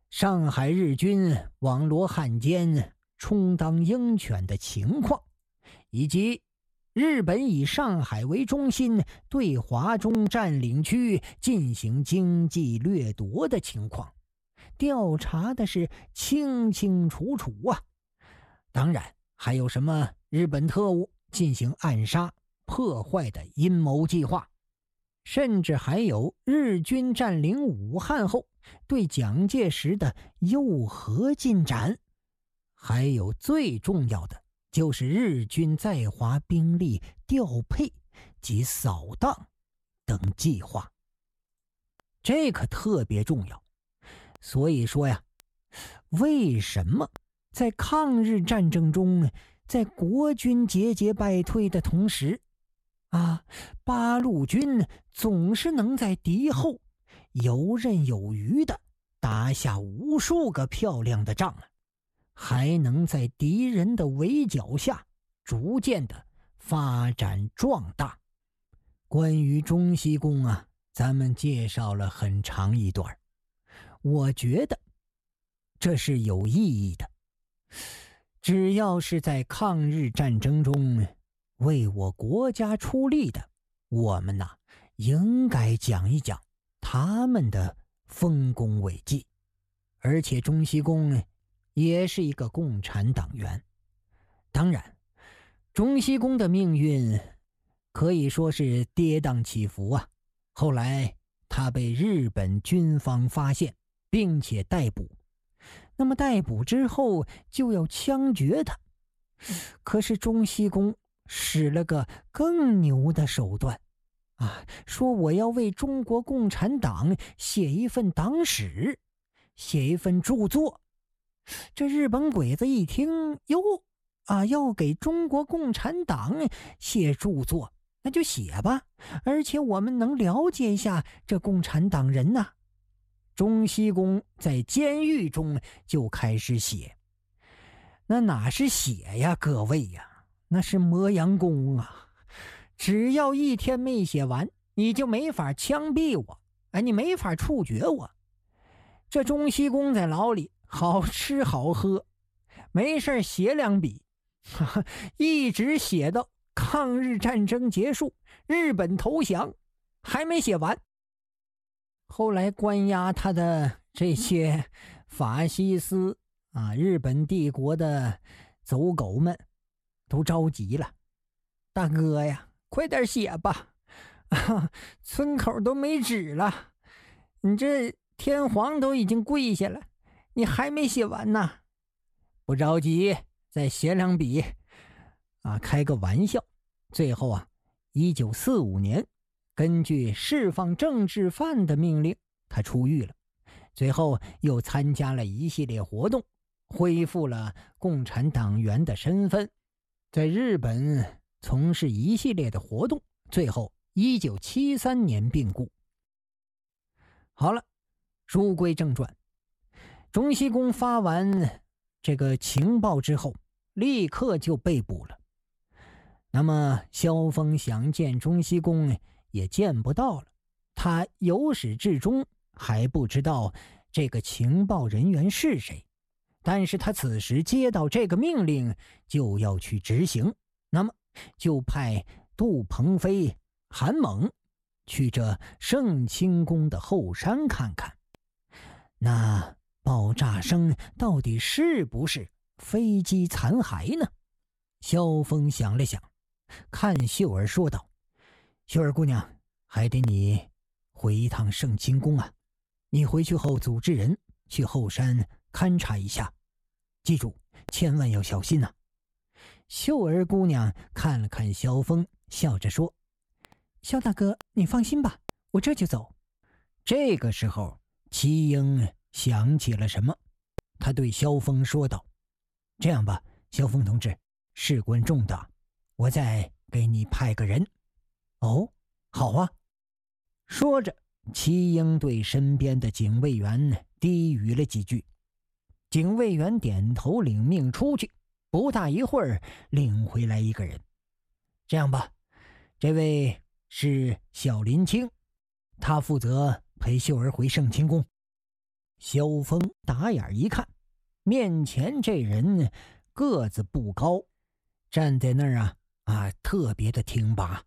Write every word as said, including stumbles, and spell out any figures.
上海日军网罗汉奸、充当鹰犬的情况，以及日本以上海为中心对华中占领区进行经济掠夺的情况，调查的是清清楚楚啊。当然还有什么日本特务进行暗杀破坏的阴谋计划，甚至还有日军占领武汉后对蒋介石的诱核进展，还有最重要的就是日军在华兵力调配及扫荡等计划，这可特别重要。所以说呀，为什么在抗日战争中，在国军节节败退的同时啊，八路军总是能在敌后游刃有余地打下无数个漂亮的仗啊，还能在敌人的围剿下逐渐的发展壮大。关于中西宫啊，咱们介绍了很长一段，我觉得这是有意义的。只要是在抗日战争中为我国家出力的，我们呐，应该讲一讲他们的丰功伟绩。而且中西宫也是一个共产党员。当然，中西宫的命运可以说是跌宕起伏啊。后来他被日本军方发现并且逮捕，那么逮捕之后就要枪决他。可是中西宫使了个更牛的手段啊，说我要为中国共产党写一份党史，写一份著作。这日本鬼子一听，哟啊，要给中国共产党写著作，那就写吧，而且我们能了解一下这共产党人呐、啊。中西宫在监狱中就开始写，那哪是写呀，各位呀，那是磨洋工啊！只要一天没写完，你就没法枪毙我，哎，你没法处决我。这中西宫在牢里好吃好喝，没事写两笔，哈哈，一直写到抗日战争结束，日本投降，还没写完。后来关押他的这些法西斯啊，日本帝国的走狗们都着急了，大哥呀，快点写吧，啊，村口都没纸了，你这天皇都已经跪下了，你还没写完呢。不着急，再写两笔啊，开个玩笑。最后啊，一九四五年根据释放政治犯的命令，他出狱了。最后又参加了一系列活动，恢复了共产党员的身份，在日本从事一系列的活动，最后一九七三年病故。好了，书归正传，中西宫发完这个情报之后，立刻就被捕了。那么萧峰想见中西宫也见不到了，他由始至终还不知道这个情报人员是谁，但是他此时接到这个命令就要去执行，那么就派杜鹏飞、韩猛去这圣清宫的后山看看，那爆炸声到底是不是飞机残骸呢？萧峰想了想，看秀儿说道：秀儿姑娘，还得你回一趟圣清宫啊，你回去后组织人去后山勘察一下，记住千万要小心啊。秀儿姑娘看了看萧峰，笑着说：萧大哥，你放心吧，我这就走。这个时候齐英想起了什么，他对萧峰说道：这样吧，萧峰同志，事关重大，我再给你派个人。哦，好啊。说着，齐英对身边的警卫员低语了几句，警卫员点头领命出去，不大一会儿领回来一个人。这样吧，这位是小林清，他负责陪秀儿回圣清宫。 萧峰打眼一看，面前这人个子不高，站在那儿啊啊，特别的挺拔，